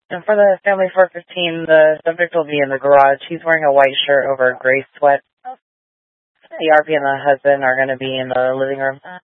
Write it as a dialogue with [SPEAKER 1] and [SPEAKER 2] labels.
[SPEAKER 1] And for the family 415, the subject will be in the garage. He's wearing a white shirt over a gray sweat. The RP and the husband are going to be in the living room.